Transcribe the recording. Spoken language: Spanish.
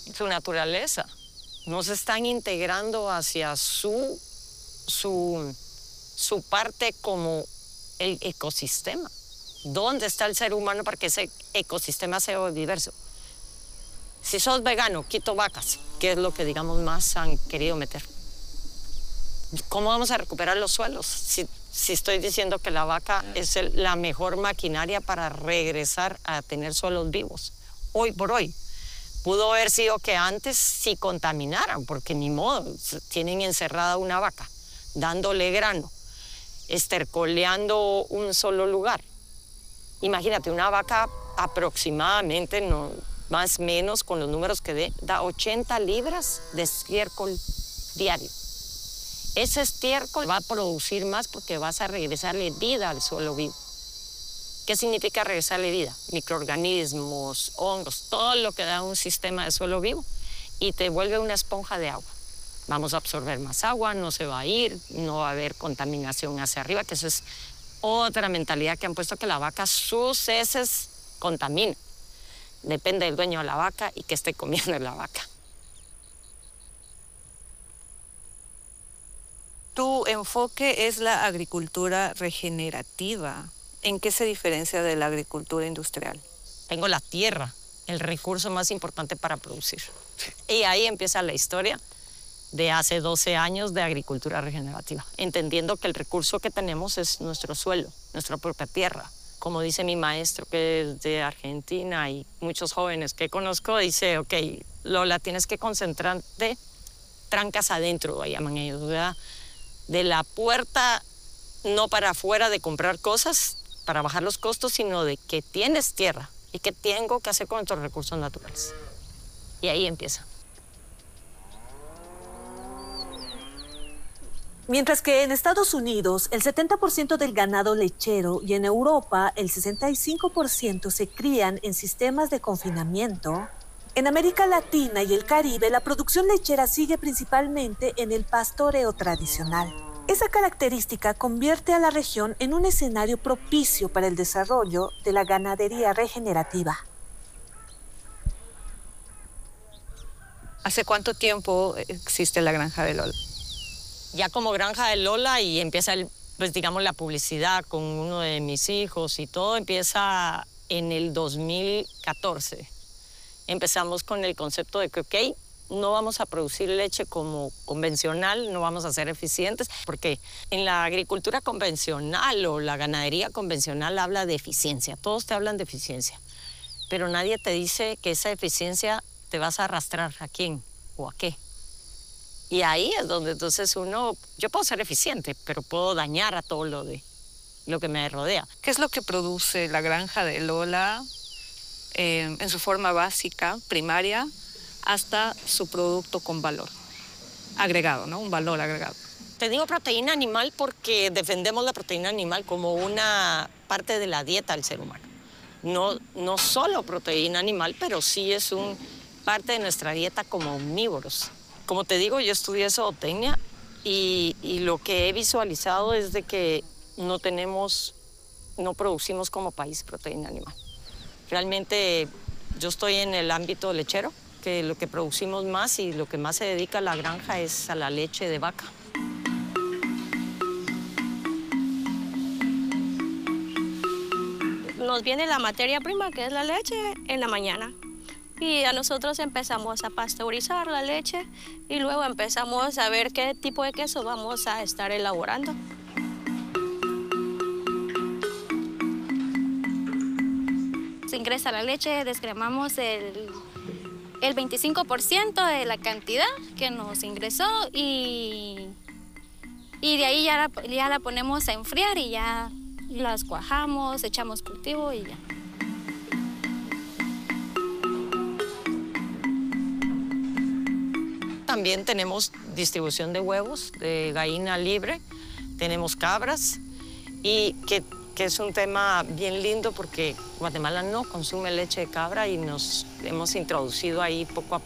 su naturaleza. No se están integrando hacia su parte como el ecosistema. ¿Dónde está el ser humano para que ese ecosistema sea diverso? Si sos vegano, quito vacas, que es lo que, digamos, más han querido meter. ¿Cómo vamos a recuperar los suelos? Si estoy diciendo que la vaca es la mejor maquinaria para regresar a tener suelos vivos. Hoy por hoy. Pudo haber sido que antes sí contaminaran, porque ni modo, tienen encerrada una vaca, dándole grano, estercoleando un solo lugar. Imagínate, una vaca aproximadamente, no, más o menos con los números que dé, da 80 libras de estiércol diario. Ese estiércol va a producir más porque vas a regresarle vida al suelo vivo. ¿Qué significa regresarle vida? Microorganismos, hongos, todo lo que da un sistema de suelo vivo y te vuelve una esponja de agua. Vamos a absorber más agua, no se va a ir, no va a haber contaminación hacia arriba, que eso es otra mentalidad que han puesto, que la vaca, sus heces contamina. Depende del dueño de la vaca y qué esté comiendo la vaca. Tu enfoque es la agricultura regenerativa. ¿En qué se diferencia de la agricultura industrial? Tengo la tierra, el recurso más importante para producir. Y ahí empieza la historia de hace 12 años de agricultura regenerativa, entendiendo que el recurso que tenemos es nuestro suelo, nuestra propia tierra. Como dice mi maestro, que es de Argentina, y muchos jóvenes que conozco, dice, ok, Lola, tienes que concentrarte trancas adentro, llaman ellos, ¿verdad? De la puerta, no para afuera de comprar cosas, para bajar los costos, sino de que tienes tierra y qué tengo que hacer con estos recursos naturales. Y ahí empieza. Mientras que en Estados Unidos el 70% del ganado lechero y en Europa el 65% se crían en sistemas de confinamiento, en América Latina y el Caribe la producción lechera sigue principalmente en el pastoreo tradicional. Esa característica convierte a la región en un escenario propicio para el desarrollo de la ganadería regenerativa. ¿Hace cuánto tiempo existe la Granja de Lola? Ya como Granja de Lola, y empieza, pues digamos, la publicidad con uno de mis hijos y todo, empieza en el 2014. Empezamos con el concepto de que, ok, no vamos a producir leche como convencional, no vamos a ser eficientes, porque en la agricultura convencional o la ganadería convencional habla de eficiencia, todos te hablan de eficiencia, pero nadie te dice que esa eficiencia te vas a arrastrar a quién o a qué. Y ahí es donde entonces yo puedo ser eficiente, pero puedo dañar a todo lo que me rodea. ¿Qué es lo que produce la Granja de Lola en su forma básica, primaria, hasta su producto con valor agregado, ¿no? Un valor agregado? Te digo proteína animal porque defendemos la proteína animal como una parte de la dieta del ser humano. No solo proteína animal, pero sí es parte de nuestra dieta como omnívoros. Como te digo, yo estudié zootecnia y lo que he visualizado es de que no producimos como país proteína animal. Realmente yo estoy en el ámbito lechero, que lo que producimos más y lo que más se dedica a la granja es a la leche de vaca. Nos viene la materia prima, que es la leche, en la mañana. Y a nosotros empezamos a pasteurizar la leche y luego empezamos a ver qué tipo de queso vamos a estar elaborando. Se ingresa la leche, descremamos el 25% de la cantidad que nos ingresó y de ahí ya la ponemos a enfriar y ya las cuajamos, echamos cultivo y ya. También tenemos distribución de huevos, de gallina libre, tenemos cabras y que es un tema bien lindo porque Guatemala no consume leche de cabra y nos hemos introducido ahí poco a poco.